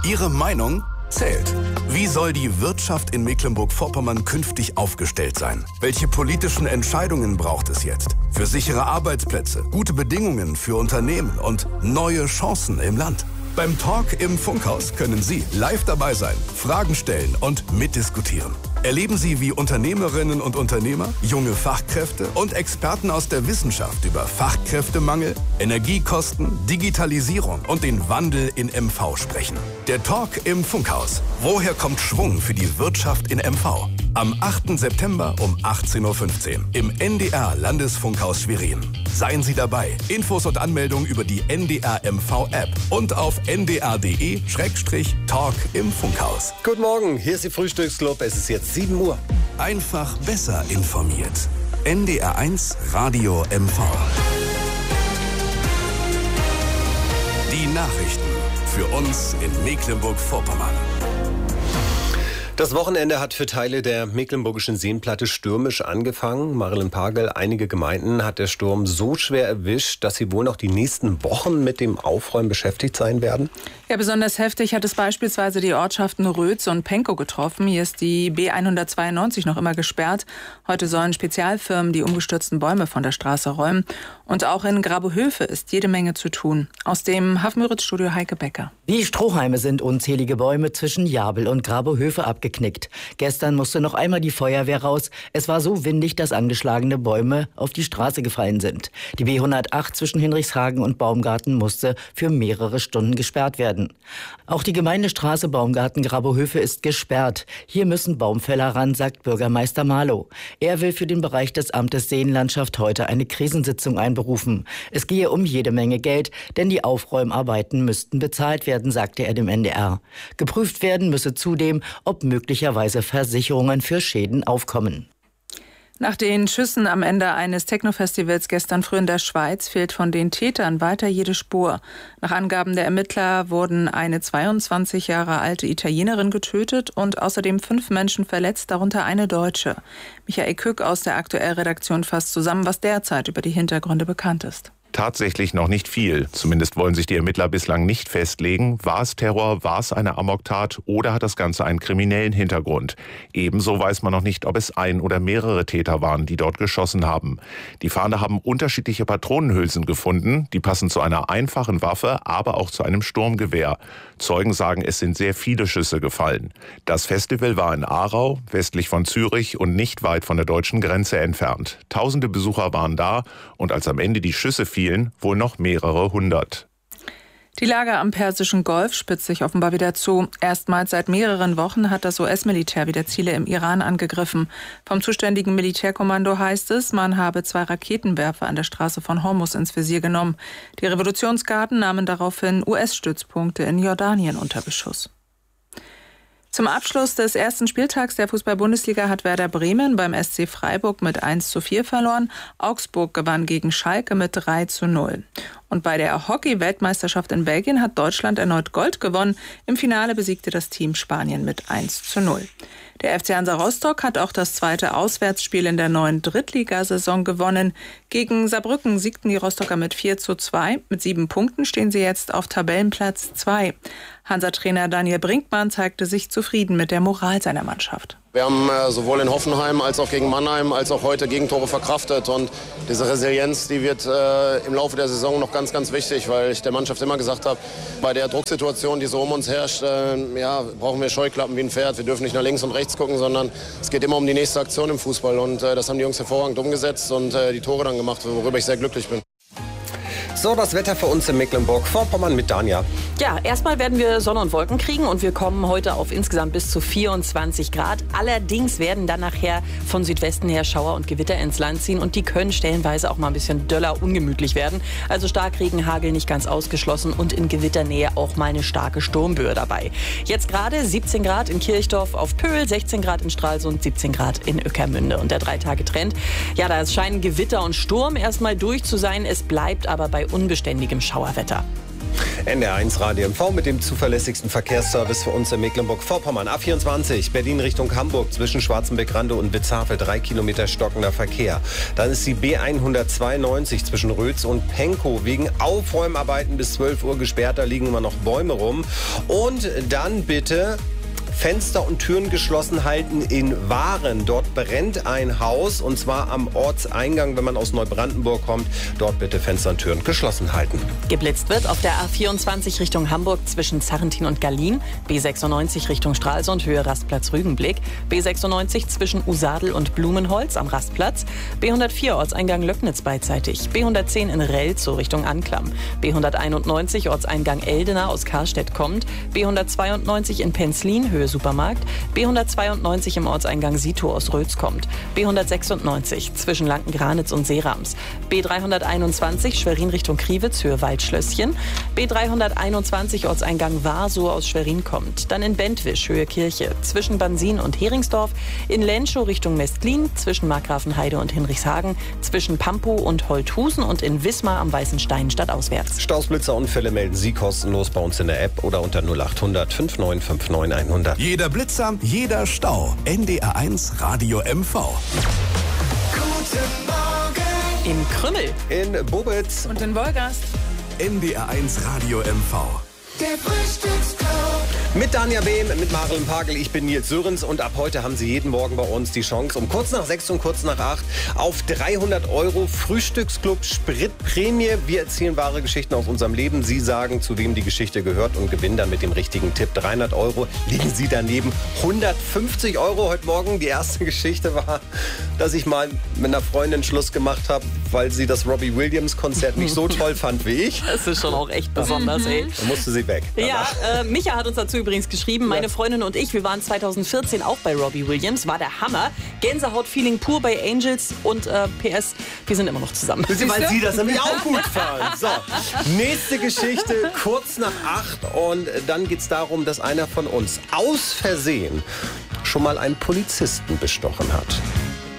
Ihre Meinung zählt. Wie soll die Wirtschaft in Mecklenburg-Vorpommern künftig aufgestellt sein? Welche politischen Entscheidungen braucht es jetzt? Für sichere Arbeitsplätze, gute Bedingungen für Unternehmen und neue Chancen im Land. Beim Talk im Funkhaus können Sie live dabei sein, Fragen stellen und mitdiskutieren. Erleben Sie, wie Unternehmerinnen und Unternehmer, junge Fachkräfte und Experten aus der Wissenschaft über Fachkräftemangel, Energiekosten, Digitalisierung und den Wandel in MV sprechen. Der Talk im Funkhaus. Woher kommt Schwung für die Wirtschaft in MV? Am 8. September um 18.15 Uhr im NDR Landesfunkhaus Schwerin. Seien Sie dabei. Infos und Anmeldungen über die NDR MV App und auf ndr.de/Talk im Funkhaus. Guten Morgen, hier ist die Frühstücksclub. Es ist jetzt 7 Uhr. Einfach besser informiert. NDR1 Radio MV. Die Nachrichten für uns in Mecklenburg-Vorpommern. Das Wochenende hat für Teile der mecklenburgischen Seenplatte stürmisch angefangen. Marilyn Pagel, einige Gemeinden hat der Sturm so schwer erwischt, dass sie wohl noch die nächsten Wochen mit dem Aufräumen beschäftigt sein werden. Ja, besonders heftig hat es beispielsweise die Ortschaften Rötz und Penkow getroffen. Hier ist die B192 noch immer gesperrt. Heute sollen Spezialfirmen die umgestürzten Bäume von der Straße räumen. Und auch in Grabohöfe ist jede Menge zu tun. Aus dem Hafenmüritz-Studio Heike Becker. Wie Strohhalme sind unzählige Bäume zwischen Jabel und Grabohöfe abgeknickt. Gestern musste noch einmal die Feuerwehr raus. Es war so windig, dass angeschlagene Bäume auf die Straße gefallen sind. Die B108 zwischen Hinrichshagen und Baumgarten musste für mehrere Stunden gesperrt werden. Auch die Gemeindestraße Baumgarten-Grabohöfe ist gesperrt. Hier müssen Baumfäller ran, sagt Bürgermeister Marlow. Er will für den Bereich des Amtes Seenlandschaft heute eine Krisensitzung einberufen. Es gehe um jede Menge Geld, denn die Aufräumarbeiten müssten bezahlt werden, sagte er dem NDR. Geprüft werden müsse zudem, ob möglicherweise Versicherungen für Schäden aufkommen. Nach den Schüssen am Ende eines Techno-Festivals gestern früh in der Schweiz fehlt von den Tätern weiter jede Spur. Nach Angaben der Ermittler wurden eine 22 Jahre alte Italienerin getötet und außerdem 5 Menschen verletzt, darunter eine Deutsche. Michael Kück aus der Aktuell-Redaktion fasst zusammen, was derzeit über die Hintergründe bekannt ist. Tatsächlich noch nicht viel. Zumindest wollen sich die Ermittler bislang nicht festlegen. War es Terror, war es eine Amoktat oder hat das Ganze einen kriminellen Hintergrund? Ebenso weiß man noch nicht, ob es ein oder mehrere Täter waren, die dort geschossen haben. Die Fahnder haben unterschiedliche Patronenhülsen gefunden. Die passen zu einer einfachen Waffe, aber auch zu einem Sturmgewehr. Zeugen sagen, es sind sehr viele Schüsse gefallen. Das Festival war in Aarau, westlich von Zürich und nicht weit von der deutschen Grenze entfernt. Tausende Besucher waren da und als am Ende die Schüsse fielen, wohl noch mehrere hundert. Die Lage am Persischen Golf spitzt sich offenbar wieder zu. Erstmals seit mehreren Wochen hat das US-Militär wieder Ziele im Iran angegriffen. Vom zuständigen Militärkommando heißt es, man habe 2 Raketenwerfer an der Straße von Hormuz ins Visier genommen. Die Revolutionsgarden nahmen daraufhin US-Stützpunkte in Jordanien unter Beschuss. Zum Abschluss des ersten Spieltags der Fußball-Bundesliga hat Werder Bremen beim SC Freiburg mit 1:4 verloren. Augsburg gewann gegen Schalke mit 3:0. Und bei der Hockey-Weltmeisterschaft in Belgien hat Deutschland erneut Gold gewonnen. Im Finale besiegte das Team Spanien mit 1:0. Der FC Hansa Rostock hat auch das zweite Auswärtsspiel in der neuen Drittligasaison gewonnen. Gegen Saarbrücken siegten die Rostocker mit 4:2. Mit 7 Punkten stehen sie jetzt auf Tabellenplatz 2. Hansa-Trainer Daniel Brinkmann zeigte sich zufrieden mit der Moral seiner Mannschaft. Wir haben sowohl in Hoffenheim als auch gegen Mannheim als auch heute Gegentore verkraftet. Und diese Resilienz, die wird im Laufe der Saison noch ganz, ganz wichtig, weil ich der Mannschaft immer gesagt habe, bei der Drucksituation, die so um uns herrscht, brauchen wir Scheuklappen wie ein Pferd. Wir dürfen nicht nach links und rechts gucken, sondern es geht immer um die nächste Aktion im Fußball. Und das haben die Jungs hervorragend umgesetzt und die Tore dann gemacht, worüber ich sehr glücklich bin. So, das Wetter für uns in Mecklenburg-Vorpommern mit Danja. Ja, erstmal werden wir Sonne und Wolken kriegen und wir kommen heute auf insgesamt bis zu 24 Grad. Allerdings werden dann nachher von Südwesten her Schauer und Gewitter ins Land ziehen und die können stellenweise auch mal ein bisschen döller ungemütlich werden. Also Starkregen, Hagel nicht ganz ausgeschlossen und in Gewitternähe auch mal eine starke Sturmböe dabei. Jetzt gerade 17 Grad in Kirchdorf auf Pöhl, 16 Grad in Stralsund, 17 Grad in Ueckermünde. Und der 3-Tage-Trend, ja, da scheinen Gewitter und Sturm erstmal durch zu sein. Es bleibt aber bei unbeständigem Schauerwetter. NDR1 Radio MV mit dem zuverlässigsten Verkehrsservice für uns in Mecklenburg-Vorpommern. A24 Berlin Richtung Hamburg zwischen Schwarzenbeck-Rande und Witzhavel 3 Kilometer stockender Verkehr. Dann ist die B192 zwischen Rötz und Pankow wegen Aufräumarbeiten bis 12 Uhr gesperrt. Da liegen immer noch Bäume rum. Und dann bitte Fenster und Türen geschlossen halten in Waren. Dort brennt ein Haus und zwar am Ortseingang, wenn man aus Neubrandenburg kommt. Dort bitte Fenster und Türen geschlossen halten. Geblitzt wird auf der A24 Richtung Hamburg zwischen Zarrentin und Gallien, B96 Richtung Stralsund Höhe Rastplatz Rügenblick, B96 zwischen Usadel und Blumenholz am Rastplatz, B104 Ortseingang Löcknitz beidseitig, B110 in Relzow Richtung Anklam, B191 Ortseingang Eldena aus Karstedt kommt, B192 in Penzlin Höhe Supermarkt, B192 im Ortseingang Sito aus Rötz kommt, B196 zwischen Lanken-Granitz und Seerams, B321 Schwerin Richtung Kriwitz Höhe Waldschlösschen, B321 Ortseingang Warsow aus Schwerin kommt, dann in Bentwisch Höhe Kirche, zwischen Bansin und Heringsdorf, in Lenschow Richtung Mestlin, zwischen Markgrafenheide und Hinrichshagen, zwischen Pampow und Holthusen und in Wismar am Weißen Stein stadtauswärts. Stausblitzerunfälle melden Sie kostenlos bei uns in der App oder unter 0800 5959 100. Jeder Blitzer, jeder Stau. NDR1 Radio MV. Guten Morgen. In Krümmel. In Bobitz. Und in Wolgast. NDR1 Radio MV. Der Frühstücksclub. Mit Danja Behm, mit Marilyn Pagel, ich bin Nils Sörens und ab heute haben Sie jeden Morgen bei uns die Chance, um kurz nach 6 und kurz nach 8 auf 300 € Frühstücksclub Spritprämie. Wir erzählen wahre Geschichten aus unserem Leben. Sie sagen, zu wem die Geschichte gehört und gewinnen dann mit dem richtigen Tipp 300 €. Liegen Sie daneben 150 € heute Morgen. Die erste Geschichte war, dass ich mal mit einer Freundin Schluss gemacht habe, weil sie das Robbie Williams Konzert nicht so toll fand wie ich. Das ist schon auch echt besonders, ey. Dann musste sie weg. Ja, Micha hat uns dazu übrigens geschrieben, meine Freundin und ich, wir waren 2014 auch bei Robbie Williams, war der Hammer. Gänsehaut-Feeling pur bei Angels und PS, wir sind immer noch zusammen. Weil Sie das nämlich auch gut fanden. So, nächste Geschichte, kurz nach 8 und dann geht es darum, dass einer von uns aus Versehen schon mal einen Polizisten bestochen hat.